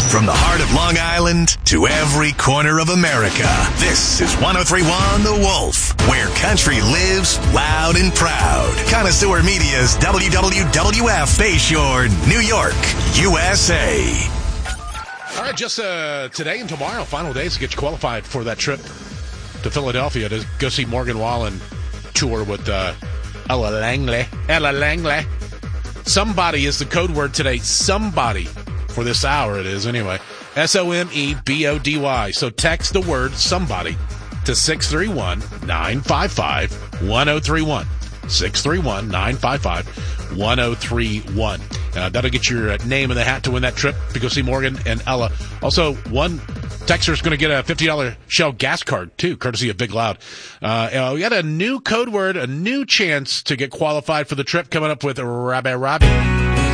From the heart of Long Island to every corner of America, this is 103.1 The Wolf, where country lives loud and proud. Connoisseur Media's WWWF Bayshore, New York, USA. All right, just today and tomorrow, final days to get you qualified for that trip to Philadelphia to go see Morgan Wallen tour with Ella Langley. Ella Langley. Somebody is the code word today. Somebody. For this hour it is, anyway. SOMEBODY. So text the word somebody to 631-955-1031. 631-955-1031. That'll get your name in the hat to win that trip to go see Morgan and Ella. Also, one texter's going to get a $50 Shell gas card, too, courtesy of Big Loud. We got a new code word, a new chance to get qualified for the trip coming up with Robbie.